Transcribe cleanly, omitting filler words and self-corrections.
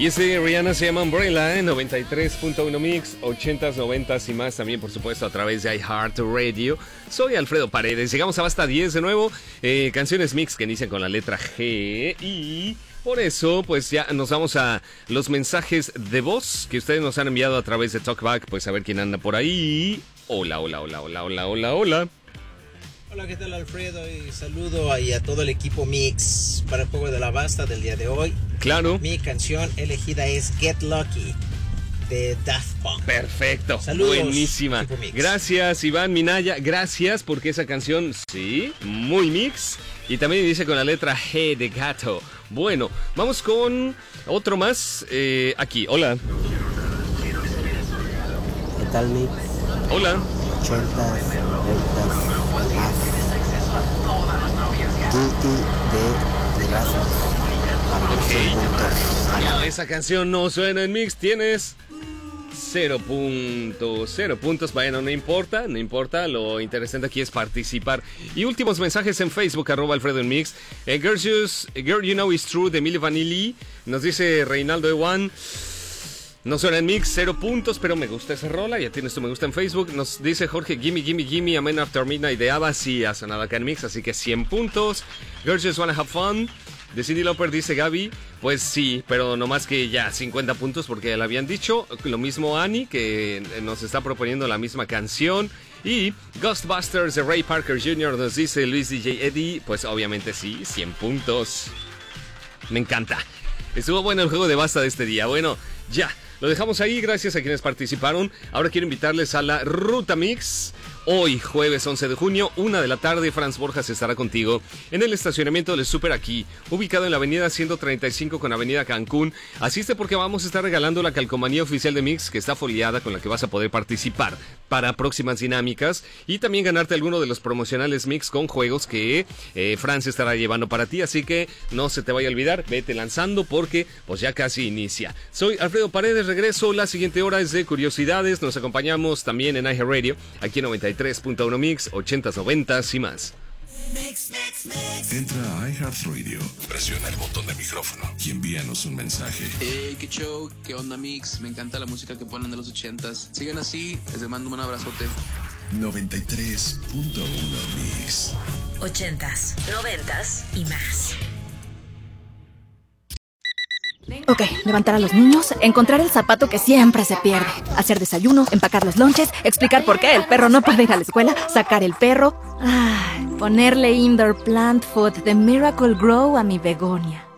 Y ese Rihanna se llama Umbrella, 93.1 Mix, 80s, 90s y más, también por supuesto a través de iHeartRadio. Soy Alfredo Paredes, llegamos a Basta 10 de nuevo, canciones mix que inician con la letra G y por eso pues ya nos vamos a los mensajes de voz que ustedes nos han enviado a través de Talkback, pues a ver quién anda por ahí. Hola. Hola, ¿qué tal, Alfredo? Y saludo ahí a todo el equipo Mix para el juego de la Basta del día de hoy. Claro. Mi canción elegida es Get Lucky de Daft Punk. Perfecto. Saludos. Buenísima. Gracias, Iván Minaya. Gracias porque esa canción, sí, muy mix. Y también dice con la letra G de gato. Bueno, vamos con otro más. Aquí, hola. ¿Qué tal, Mix? Hola. 80s, 90s, Guilty de Raza. Esa canción no suena en mix, tienes 0 puntos. Bueno, no importa, lo interesante aquí es participar. Y últimos mensajes en Facebook, @Alfredo en Mix. Girl You Know It's True de Milli Vanilli. Nos dice Reinaldo Ewan. No suena en mix, 0 puntos, pero me gusta esa rola. Ya tienes tu me gusta en Facebook. Nos dice Jorge, Gimme, Amen After Midnight de ABBA. Sí, ha sonado acá en mix, así que 100 puntos. Girls Just Wanna Have Fun de Cyndi Lauper, dice Gaby. Pues sí, pero no más que ya 50 puntos porque ya lo habían dicho. Lo mismo Annie, que nos está proponiendo la misma canción. Y Ghostbusters de Ray Parker Jr. nos dice Luis DJ Eddie. Pues obviamente sí, 100 puntos. Me encanta. Estuvo bueno el juego de Basta de este día. Bueno, ya. Lo dejamos ahí, gracias a quienes participaron. Ahora quiero invitarles a la Ruta Mix. Hoy, jueves 11 de junio, 1 de la tarde, Franz Borjas estará contigo en el estacionamiento del Super Aquí, ubicado en la avenida 135 con avenida Cancún. Asiste porque vamos a estar regalando la calcomanía oficial de Mix, que está foliada, con la que vas a poder participar para próximas dinámicas y también ganarte alguno de los promocionales Mix con juegos que Franz estará llevando para ti. Así que no se te vaya a olvidar, vete lanzando porque pues ya casi inicia. Soy Alfredo Paredes, regreso. La siguiente hora es de curiosidades. Nos acompañamos también en iHeartRadio, aquí en 93.1 Mix, 80s, 90s y más. Entra a iHeartRadio, presiona el botón de micrófono y envíanos un mensaje. Qué show, qué onda Mix, me encanta la música que ponen de los 80s. Sigan así, les mando un abrazote. 93.1 Mix. 80s, 90s y más. Ok, levantar a los niños, encontrar el zapato que siempre se pierde, hacer desayuno, empacar los lonches, explicar por qué el perro no puede ir a la escuela, sacar el perro, ponerle indoor plant food de Miracle Grow a mi begonia.